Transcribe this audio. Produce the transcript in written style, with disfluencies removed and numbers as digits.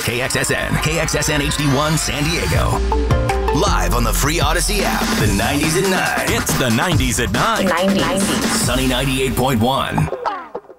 KXSN, KXSN HD1 San Diego. Live on the free Odyssey app. The 90s at 9. It's the 90s at 9. 90s. Sunny 98.1.